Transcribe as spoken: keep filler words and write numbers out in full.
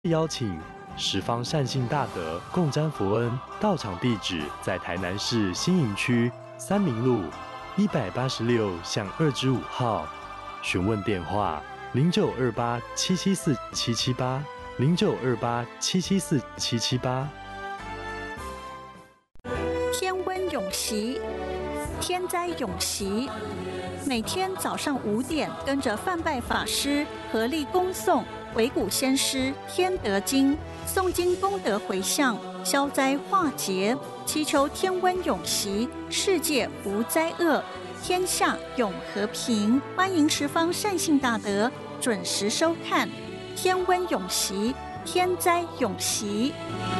邀请十方善信大德共沾佛恩。到场地址在台南市新营区三民路一百八十六巷二之五号。询问电话：零九二八七七四七七八零九二八七七四七七八。 天温永习，天灾永习。每天早上五点，跟着范拜法师合力恭诵维古先师天德经，诵经功德回向，消灾化劫，祈求天温永习，世界无灾厄，天下永和平。欢迎十方善信大德准时收看天温永习，天灾永习。